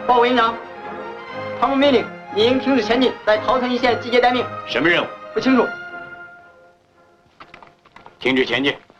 报委员长，唐某命令你应停止前进，在桃城一线集结待命。 什么任务？ 不清楚。 停止前进。